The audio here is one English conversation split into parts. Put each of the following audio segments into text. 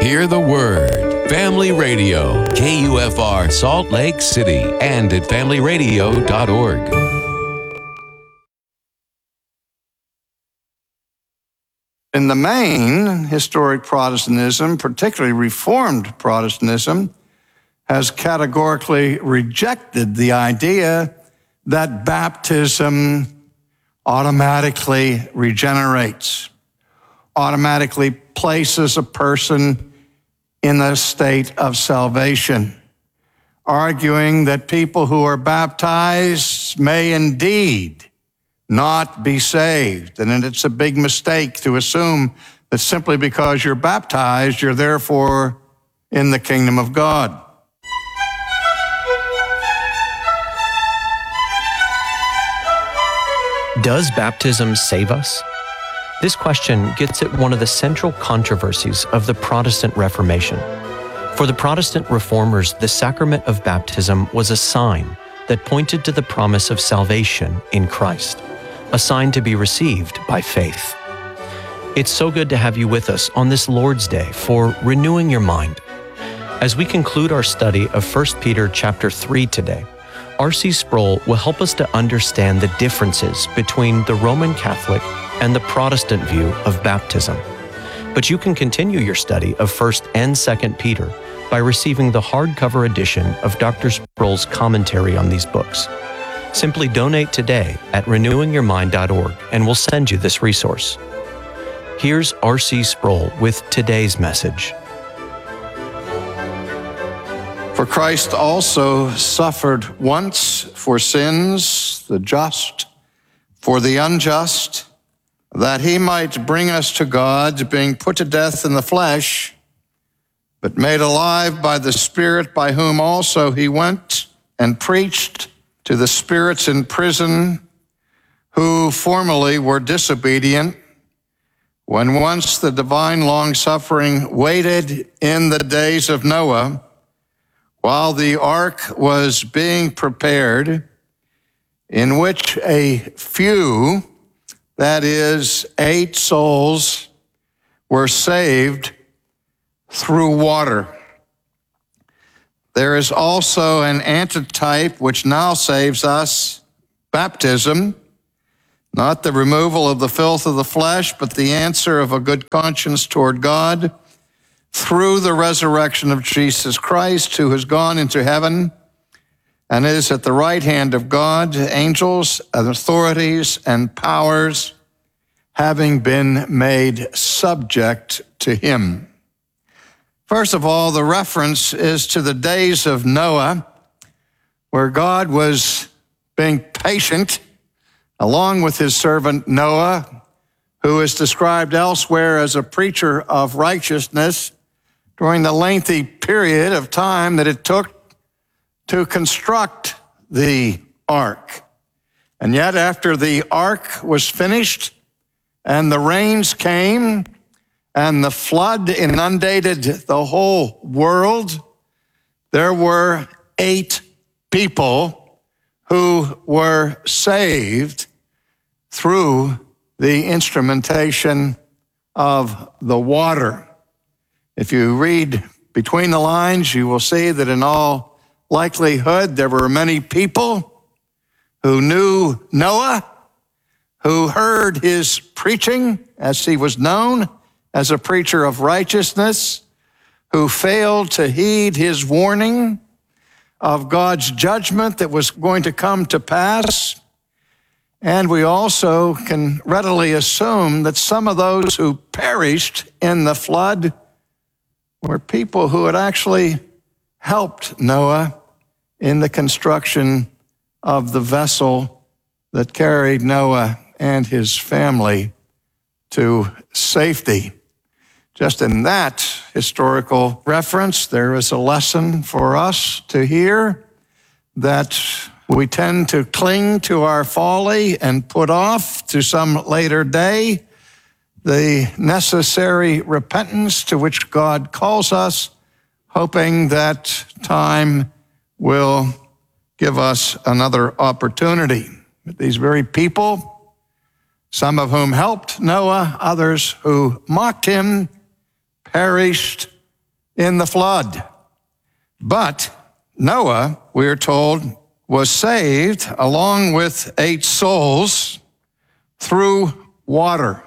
Hear the Word. Family Radio, KUFR Salt Lake City, and at familyradio.org. In the main, historic Protestantism, particularly Reformed Protestantism, has categorically rejected the idea that baptism automatically regenerates, automatically places a person in a state of salvation, arguing that people who are baptized may indeed not be saved. And it's a big mistake to assume that simply because you're baptized, you're therefore in the kingdom of God. Does baptism save us? This question gets at one of the central controversies of the Protestant Reformation. For the Protestant reformers, the sacrament of baptism was a sign that pointed to the promise of salvation in Christ, a sign to be received by faith. It's so good to have you with us on this Lord's Day for Renewing Your Mind. As we conclude our study of 1 Peter chapter 3 today, R.C. Sproul will help us to understand the differences between the Roman Catholic and the Protestant view of baptism. But you can continue your study of 1 and 2 Peter by receiving the hardcover edition of Dr. Sproul's commentary on these books. Simply donate today at renewingyourmind.org and we'll send you this resource. Here's R.C. Sproul with today's message. For Christ also suffered once for sins, the just for the unjust, that he might bring us to God, being put to death in the flesh, but made alive by the Spirit, by whom also he went and preached to the spirits in prison, who formerly were disobedient, when once the divine long-suffering waited in the days of Noah, while the ark was being prepared, in which a few, that is, 8 souls, were saved through water. There is also an antitype which now saves us, baptism, not the removal of the filth of the flesh, but the answer of a good conscience toward God through the resurrection of Jesus Christ, who has gone into heaven and is at the right hand of God, angels and authorities and powers having been made subject to him. First of all, the reference is to the days of Noah, where God was being patient along with his servant Noah, who is described elsewhere as a preacher of righteousness during the lengthy period of time that it took to construct the ark. And yet after the ark was finished and the rains came and the flood inundated the whole world, there were 8 people who were saved through the instrumentation of the water. If you read between the lines, you will see that in all likelihood, there were many people who knew Noah, who heard his preaching as he was known as a preacher of righteousness, who failed to heed his warning of God's judgment that was going to come to pass. And we also can readily assume that some of those who perished in the flood were people who had actually helped Noah in the construction of the vessel that carried Noah and his family to safety. Just in that historical reference, there is a lesson for us to hear that we tend to cling to our folly and put off to some later day the necessary repentance to which God calls us, hoping that time will give us another opportunity. But these very people, some of whom helped Noah, others who mocked him, perished in the flood. But Noah, we are told, was saved along with 8 souls through water.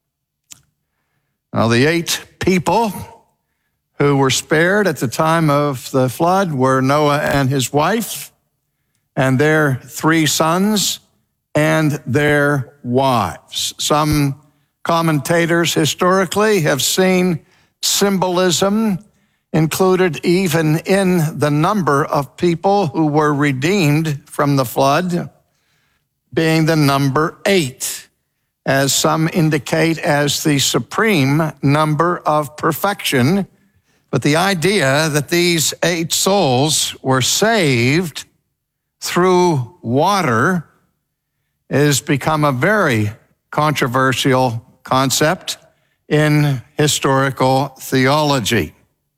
Now, the 8 people who were spared at the time of the flood were Noah and his wife, and their 3 sons, and their wives. Some commentators historically have seen symbolism included even in the number of people who were redeemed from the flood, being the number 8, as some indicate as the supreme number of perfection. But the idea that these 8 souls were saved through water has become a very controversial concept in historical theology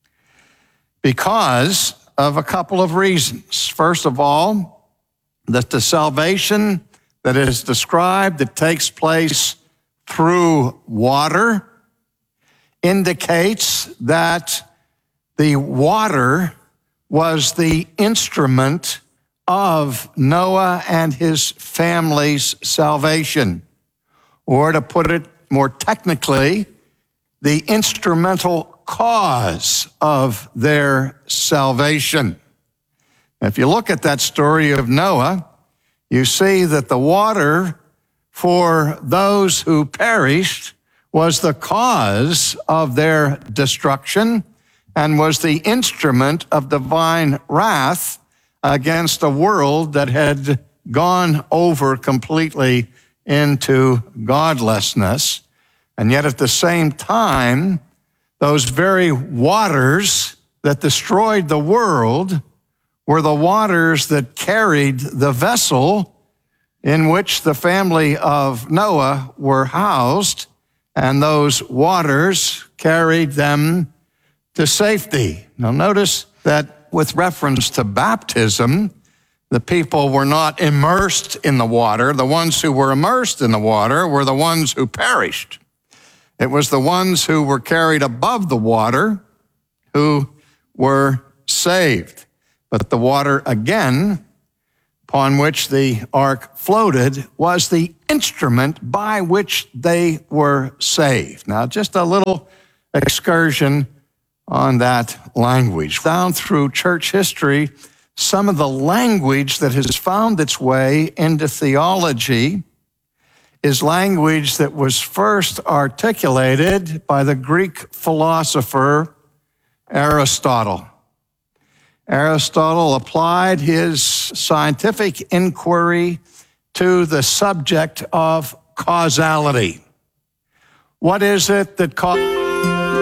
because of a couple of reasons. First of all, that the salvation that is described that takes place through water indicates that the water was the instrument of Noah and his family's salvation. Or to put it more technically, the instrumental cause of their salvation. If you look at that story of Noah, you see that the water for those who perished was the cause of their destruction and was the instrument of divine wrath against a world that had gone over completely into godlessness. And yet at the same time, those very waters that destroyed the world were the waters that carried the vessel in which the family of Noah were housed, and those waters carried them to safety. Now notice that with reference to baptism, the people were not immersed in the water. The ones who were immersed in the water were the ones who perished. It was the ones who were carried above the water who were saved. But the water, again, upon which the ark floated, was the instrument by which they were saved. Now, just a little excursion on that language. Down through church history, some of the language that has found its way into theology is language that was first articulated by the Greek philosopher Aristotle. Aristotle applied his scientific inquiry to the subject of causality. What is it that causes